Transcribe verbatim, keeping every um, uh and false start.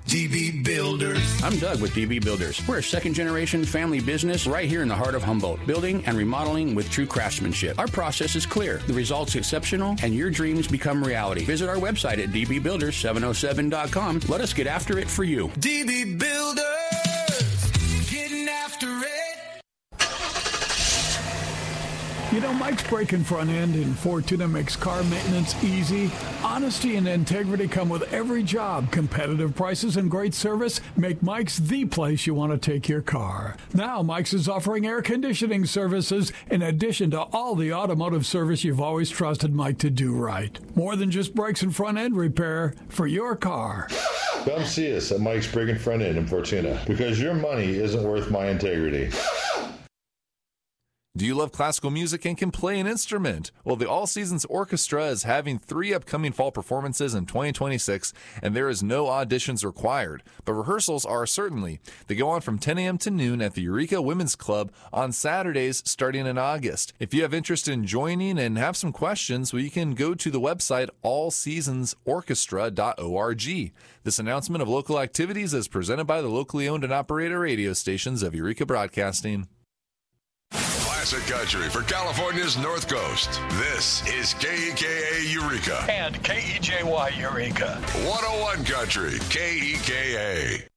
D B Builders. I'm Doug with D B Builders. We're a second-generation family business right here in the heart of Humboldt, building and remodeling with true craftsmanship. Our process is clear, the results exceptional, and your dreams become reality. Visit our website at d b builders seven oh seven dot com. Let us get after it for you. D B Builders, getting after it. You know, Mike's Breaking Front End in Fortuna makes car maintenance easy. Honesty and integrity come with every job. Competitive prices and great service make Mike's the place you want to take your car. Now, Mike's is offering air conditioning services in addition to all the automotive service you've always trusted Mike to do right. More than just brakes and front end repair for your car. Come see us at Mike's Breaking Front End in Fortuna, because your money isn't worth my integrity. Do you love classical music and can play an instrument? Well, the All Seasons Orchestra is having three upcoming fall performances in twenty twenty-six, and there is no auditions required. But rehearsals are certainly. They go on from ten a.m. to noon at the Eureka Women's Club on Saturdays starting in August. If you have interest in joining and have some questions, well, you can go to the website all seasons orchestra dot org. This announcement of local activities is presented by the locally owned and operated radio stations of Eureka Broadcasting. Classic country for California's North Coast. This is K E K A Eureka. And K E J Y Eureka. one oh one Country, K E K A.